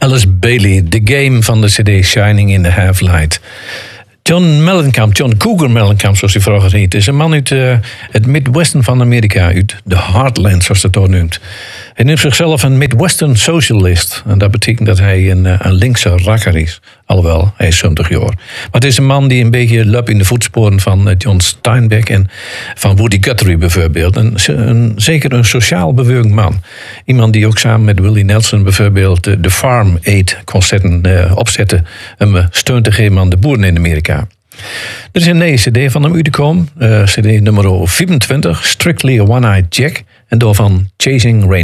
Alice Bailey, The Game van de CD Shining in the Half-Light. John Cougar Mellencamp, zoals hij vroeger heet, is een man uit het Midwesten van Amerika, uit de Heartland, zoals dat ook noemt. Hij noemt zichzelf een Midwestern Socialist. En dat betekent dat hij een linkse rakker is. Alhoewel, hij is 70 jaar. Maar het is een man die een beetje loopt in de voetsporen van John Steinbeck en van Woody Guthrie bijvoorbeeld. Zeker een sociaal bewogen man. Iemand die ook samen met Willie Nelson bijvoorbeeld de Farm Aid concerten opzette om steun te geven aan de boeren in Amerika. Er is een nieuwe cd van hem uitgekomen. CD nummer 24, Strictly a One-Eyed Jack. En daarvan Chasing Rainbows.